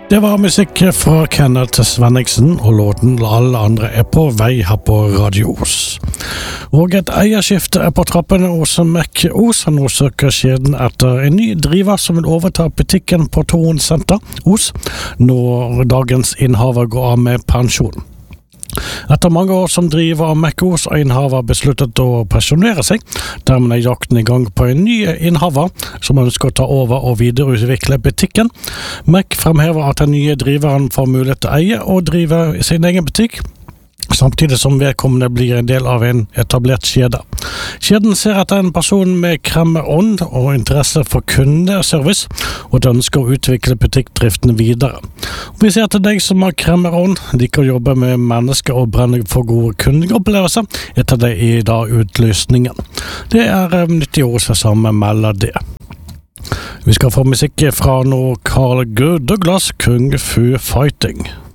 Det var musikk fra Kenneth Svenningsen, og låten Alle andre på vei her på Radio Os. Og et eierskifte på trappene hos Mac Os. Nå søker kjeden etter en ny driver som vil overta butikken på Tåen Senter Os, når dagens innehaver går av med pensjon. Etter mange år som driver av Mac Os og innehaver besluttet å pensjonere seg, dermed er jakten i gang på en ny innehaver som ønsker å ta over og videreutvikle butikken. Mac fremhever at den nye driveren får mulighet til å eie og drive sin egen butikk, samtidig som vedkommende blir en del av en etablert kjede. Kjeden ser etter en person med kremmerånd og interesse for kundeservice, og ønsker å utvikle butikkdriften videre. Vi ser til deg som har kremmerånd, liker å jobbe med mennesker og brenne for gode kundeopplevelser, etter det i dag utlysningen. Det er nyttig ord som melder det. Vi skal få musikk fra Carl Douglas, Kung Fu Fighting.